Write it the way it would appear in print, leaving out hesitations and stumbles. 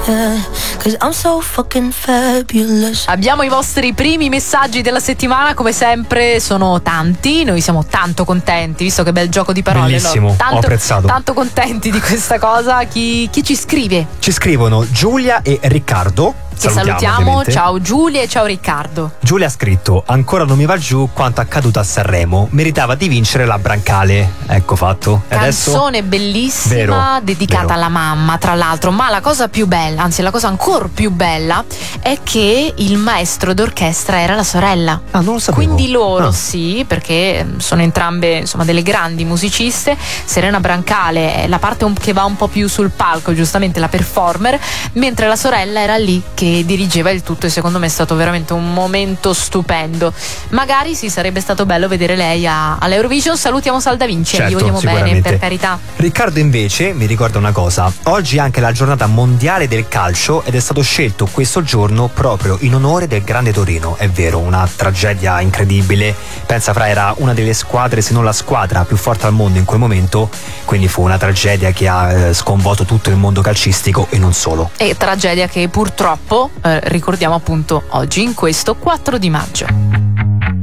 yeah, 'cause I'm so fucking fabulous. Abbiamo i vostri primi messaggi della settimana, come sempre sono tanti, noi siamo tanto contenti, visto che bel gioco di parole. Bellissimo, no? Tanto, ho apprezzato. Tanto contenti di questa cosa. Chi ci scrive? Ci scrivono Giulia e Riccardo. Che salutiamo, ovviamente. ciao Giulia e ciao Riccardo. Giulia ha scritto: ancora non mi va giù quanto accaduto a Sanremo, meritava di vincere la Brancale. Ecco fatto. E Canzone adesso? bellissima, Vero, dedicata vero. alla mamma, tra l'altro. Ma la cosa più bella, anzi la cosa ancora più bella, è che il maestro d'orchestra era la sorella. Ah, non lo sapevo. Quindi loro Ah. sì, perché sono entrambe insomma delle grandi musiciste. Serena Brancale è la parte che va un po' più sul palco, giustamente la performer, mentre la sorella era lì che dirigeva il tutto, e secondo me è stato veramente un momento stupendo. Magari sì, sarebbe stato bello vedere lei all'Eurovision. Salutiamo Salda Vinci, Certo, gli vogliamo bene, sicuramente. per carità. Riccardo invece mi ricorda una cosa: oggi è anche la giornata mondiale del calcio ed è stato scelto questo giorno proprio in onore del Grande Torino. È vero, una tragedia incredibile. Pensa, Fra, era una delle squadre, se non la squadra più forte al mondo in quel momento, quindi fu una tragedia che ha sconvolto tutto il mondo calcistico e non solo. E tragedia che purtroppo ricordiamo appunto oggi, in questo 4 di maggio.